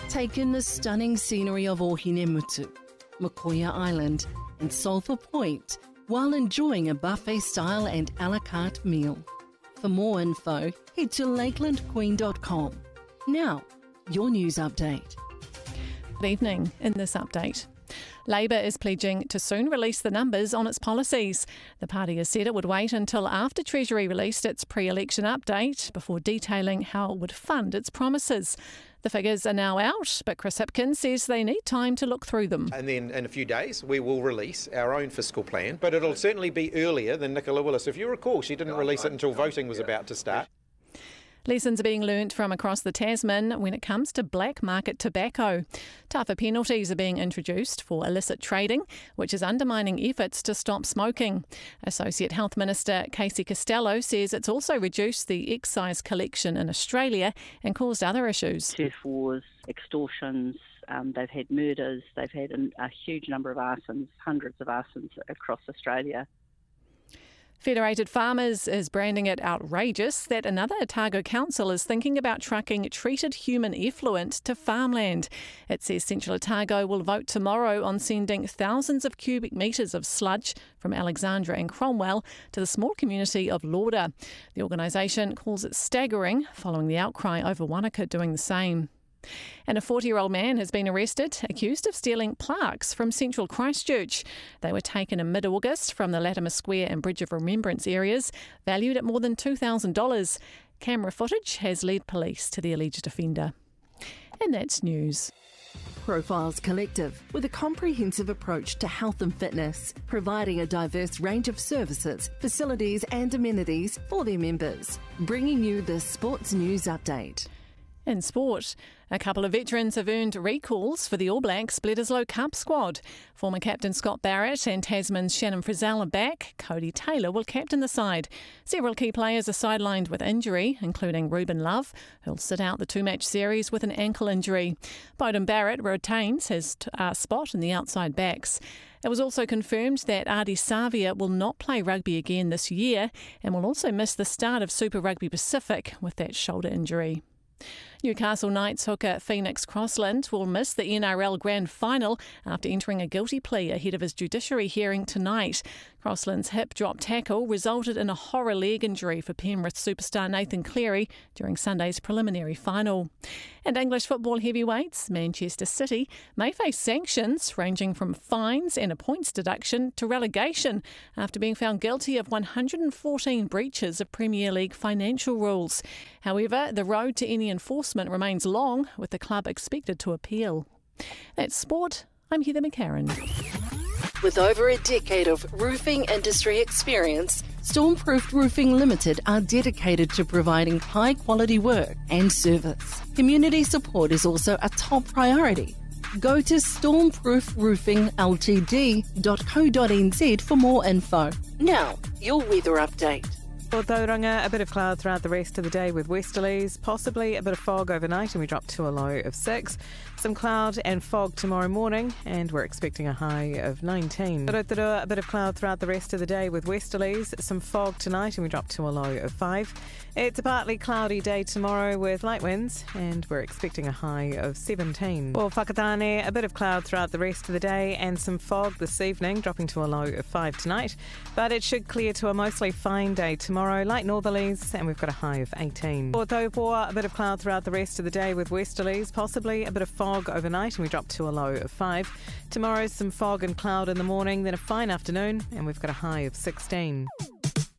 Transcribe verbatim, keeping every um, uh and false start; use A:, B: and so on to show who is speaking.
A: Take in the stunning scenery of Ohinemutu, Makoia Island and Sulphur Point while enjoying a buffet-style and a la carte meal. For more info, head to lakeland queen dot com. Now, your news update.
B: Good evening. In this update, Labour is pledging to soon release the numbers on its policies. The party has said it would wait until after Treasury released its pre-election update before detailing how it would fund its promises. The figures are now out, but Chris Hipkins says they need time to look through them.
C: And then in a few days we will release our own fiscal plan, but it'll certainly be earlier than Nicola Willis. If you recall, she didn't release it until voting was about to start.
B: Lessons are being learnt from across the Tasman when it comes to black market tobacco. Tougher penalties are being introduced for illicit trading, which is undermining efforts to stop smoking. Associate Health Minister Casey Costello says it's also reduced the excise collection in Australia and caused other issues.
D: Turf wars, extortions, um, they've had murders, they've had an, a huge number of arsons, hundreds of arsons across Australia.
B: Federated Farmers is branding it outrageous that another Otago council is thinking about trucking treated human effluent to farmland. It says Central Otago will vote tomorrow on sending thousands of cubic metres of sludge from Alexandra and Cromwell to the small community of Lauder. The organisation calls it staggering, following the outcry over Wanaka doing the same. And a forty-year-old man has been arrested, accused of stealing plaques from central Christchurch. They were taken in mid-August from the Latimer Square and Bridge of Remembrance areas, valued at more than two thousand dollars. Camera footage has led police to the alleged offender. And that's news.
A: Profiles Collective, with a comprehensive approach to health and fitness, providing a diverse range of services, facilities and amenities for their members. Bringing you the Sports News Update.
B: In sport, a couple of veterans have earned recalls for the All Blacks Bledisloe Cup squad. Former captain Scott Barrett and Tasman's Shannon Frizzell are back. Cody Taylor will captain the side. Several key players are sidelined with injury, including Ruben Love, who'll sit out the two-match series with an ankle injury. Beauden Barrett retains his uh, spot in the outside backs. It was also confirmed that Ardie Savia will not play rugby again this year and will also miss the start of Super Rugby Pacific with that shoulder injury. Newcastle Knights hooker Phoenix Crossland will miss the N R L Grand Final after entering a guilty plea ahead of his judiciary hearing tonight. Crossland's hip drop tackle resulted in a horror leg injury for Penrith superstar Nathan Cleary during Sunday's preliminary final. And English football heavyweights Manchester City may face sanctions ranging from fines and a points deduction to relegation after being found guilty of one hundred fourteen breaches of Premier League financial rules. However, the road to any enforcement remains long, with the club expected to appeal. That's sport. I'm Heather McCarran.
A: With over a decade of roofing industry experience, Stormproof Roofing Limited are dedicated to providing high-quality work and service. Community support is also a top priority. Go to stormproof roofing l t d dot co dot n z for more info. Now, your weather update.
E: For Tauranga, a bit of cloud throughout the rest of the day with westerlies, possibly a bit of fog overnight, and we drop to a low of six. Some cloud and fog tomorrow morning, and we're expecting a high of nineteen. Rotorua, a bit of cloud throughout the rest of the day with westerlies, some fog tonight, and we drop to a low of five. It's a partly cloudy day tomorrow with light winds, and we're expecting a high of seventeen. For Whakatane, a bit of cloud throughout the rest of the day and some fog this evening, dropping to a low of five tonight. But it should clear to a mostly fine day tomorrow, light northerlies, and we've got a high of eighteen. For Taupoa, a bit of cloud throughout the rest of the day with westerlies, possibly a bit of fog overnight, and we drop to a low of five. Tomorrow, some fog and cloud in the morning, then a fine afternoon, and we've got a high of sixteen.